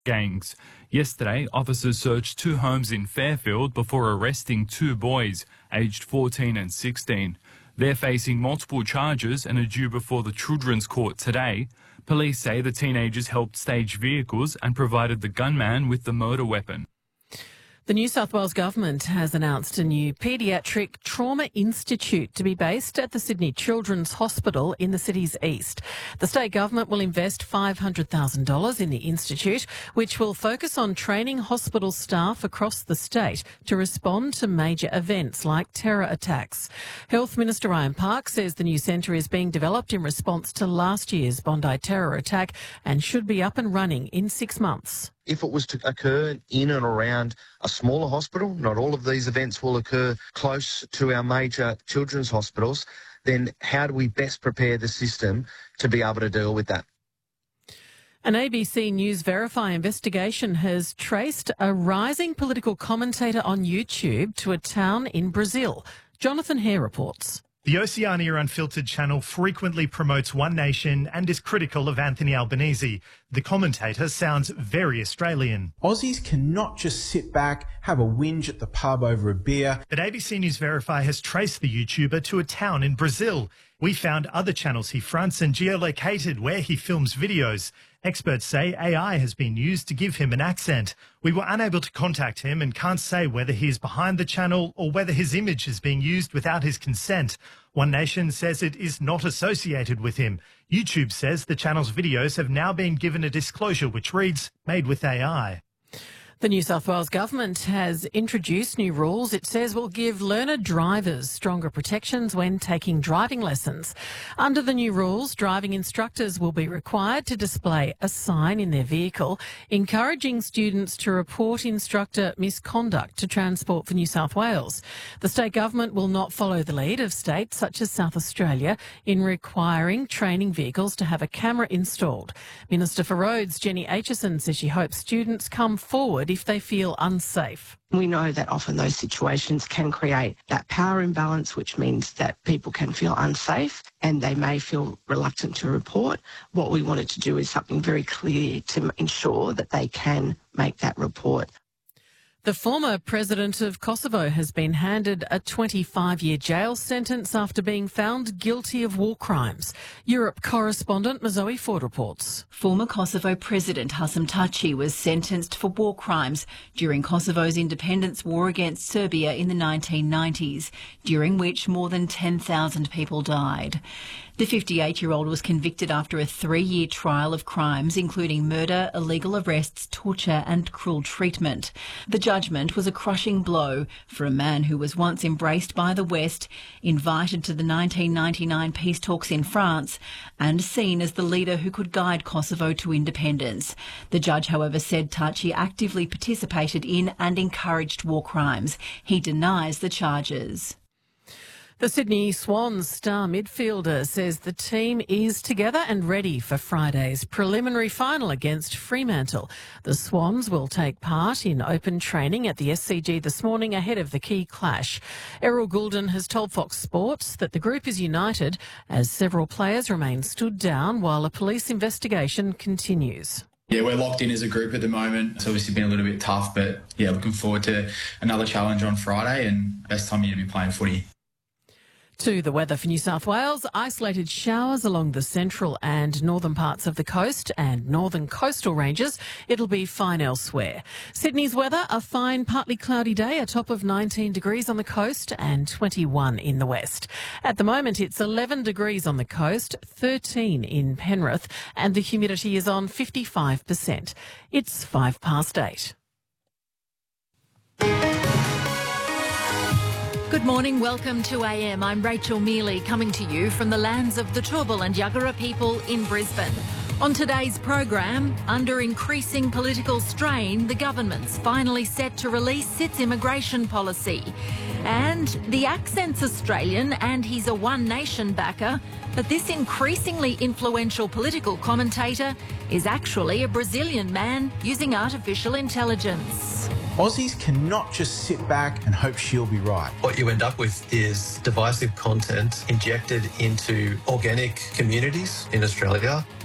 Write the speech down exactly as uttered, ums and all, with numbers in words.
gangs. Yesterday, officers searched two homes in Fairfield before arresting two boys, aged fourteen and sixteen. They're facing multiple charges and are due before the Children's Court today. Police say the teenagers helped stage vehicles and provided the gunman with the motor weapon. The New South Wales Government has announced a new paediatric trauma institute to be based at the Sydney Children's Hospital in the city's east. The state government will invest five hundred thousand dollars in the institute, which will focus on training hospital staff across the state to respond to major events like terror attacks. Health Minister Ryan Park says the new centre is being developed in response to last year's Bondi terror attack and should be up and running in six months. If it was to occur in and around a smaller hospital, not all of these events will occur close to our major children's hospitals, then how do we best prepare the system to be able to deal with that? An A B C News Verify investigation has traced a rising political commentator on YouTube to a town in Brazil. Jonathan Hare reports. The Oceania Unfiltered channel frequently promotes One Nation and is critical of Anthony Albanese. The commentator sounds very Australian. Aussies cannot just sit back, have a whinge at the pub over a beer. But A B C News Verify has traced the YouTuber to a town in Brazil. We found other channels he fronts and geolocated where he films videos. Experts say A I has been used to give him an accent. We were unable to contact him and can't say whether he is behind the channel or whether his image is being used without his consent. One Nation says it is not associated with him. YouTube says the channel's videos have now been given a disclosure which reads, made with A I. The New South Wales Government has introduced new rules it says will give learner drivers stronger protections when taking driving lessons. Under the new rules, driving instructors will be required to display a sign in their vehicle encouraging students to report instructor misconduct to Transport for New South Wales. The state government will not follow the lead of states such as South Australia in requiring training vehicles to have a camera installed. Minister for Roads, Jenny Aitchison, says she hopes students come forward if they feel unsafe. We know that often those situations can create that power imbalance, which means that people can feel unsafe and they may feel reluctant to report. What we wanted to do is something very clear to ensure that they can make that report. The former president of Kosovo has been handed a twenty-five-year jail sentence after being found guilty of war crimes. Europe correspondent Mazoe Ford reports. Former Kosovo President Hasim Taci was sentenced for war crimes during Kosovo's independence war against Serbia in the nineteen nineties, during which more than ten thousand people died. The fifty-eight-year-old was convicted after a three-year trial of crimes including murder, illegal arrests, torture and cruel treatment. The judgment was a crushing blow for a man who was once embraced by the West, invited to the nineteen ninety-nine peace talks in France and seen as the leader who could guide Kosovo to independence. The judge, however, said Taci actively participated in and encouraged war crimes. He denies the charges. The Sydney Swans star midfielder says the team is together and ready for Friday's preliminary final against Fremantle. The Swans will take part in open training at the S C G this morning ahead of the key clash. Errol Goulden has told Fox Sports that the group is united as several players remain stood down while a police investigation continues. Yeah, we're locked in as a group at the moment. It's obviously been a little bit tough, but yeah, looking forward to another challenge on Friday and best time of year to be playing footy. To the weather for New South Wales, isolated showers along the central and northern parts of the coast and northern coastal ranges. It'll be fine elsewhere. Sydney's weather, a fine partly cloudy day, a top of nineteen degrees on the coast and twenty-one in the west. At the moment, it's eleven degrees on the coast, thirteen in Penrith, and the humidity is on fifty-five percent. It's five past eight. Good morning, welcome to A M. I'm Rachel Mealy coming to you from the lands of the Turrbal and Yagara people in Brisbane. On today's program, under increasing political strain, the government's finally set to release its immigration policy. And the accent's Australian and he's a One Nation backer, but this increasingly influential political commentator is actually a Brazilian man using artificial intelligence. Aussies cannot just sit back and hope she'll be right. What you end up with is divisive content injected into organic communities in Australia.